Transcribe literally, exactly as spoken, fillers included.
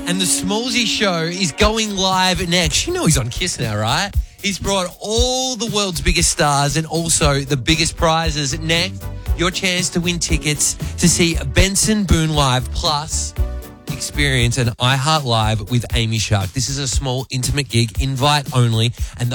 And the Smallsy Show is going live next. You know he's on Kiss now, right? He's brought all the world's biggest stars and also the biggest prizes. Next, your chance to win tickets to see Benson Boone live, plus experience an iHeart Live with Amy Shark. This is a small, intimate gig, invite only, and